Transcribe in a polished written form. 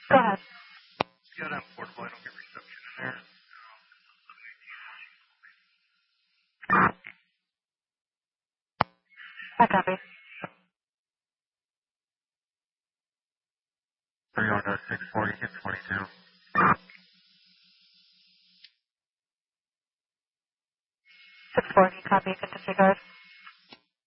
Go ahead. Yeah, I'm portable. I don't get reception in there. I copy. 309-640, get 22. 640, copy, can disregard.